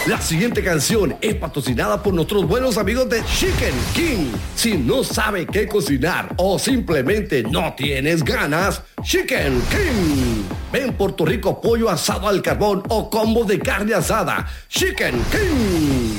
La siguiente canción es patrocinada por nuestros buenos amigos de Chicken King. Si no sabe qué cocinar o simplemente no tienes ganas, Chicken King. Ven Puerto Rico pollo asado al carbón o combo de carne asada. Chicken King.